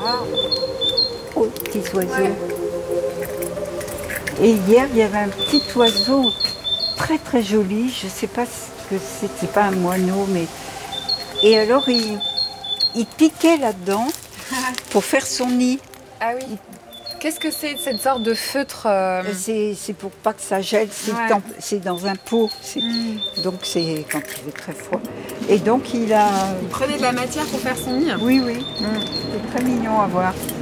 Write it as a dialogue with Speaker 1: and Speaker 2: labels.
Speaker 1: Oh, petits oiseaux. Et hier, il y avait un petit oiseau très très joli. Je ne sais pas ce que c'est pas un moineau, mais... Et alors, il piquait là-dedans pour faire son nid.
Speaker 2: Ah oui. Qu'est-ce que c'est cette sorte de feutre
Speaker 1: C'est pour pas que ça gèle, c'est dans un pot, donc c'est quand il fait très froid. Et donc il
Speaker 2: prenait de la matière pour faire son nid.
Speaker 1: Oui, c'est très mignon à voir.